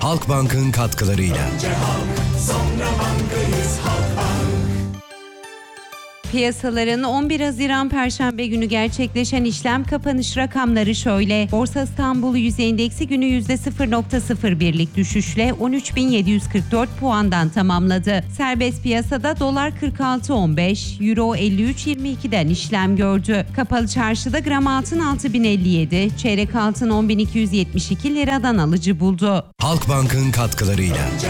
Halkbank'ın katkılarıyla. Piyasaların 11 Haziran Perşembe günü gerçekleşen işlem kapanış rakamları şöyle. Borsa İstanbul Yüz Endeksi günü %0.01'lik düşüşle 13.744 puandan tamamladı. Serbest piyasada dolar 46.15, euro 53.22'den işlem gördü. Kapalı çarşıda gram altın 6.057, çeyrek altın 10.272 liradan alıcı buldu. Halkbank'ın katkılarıyla.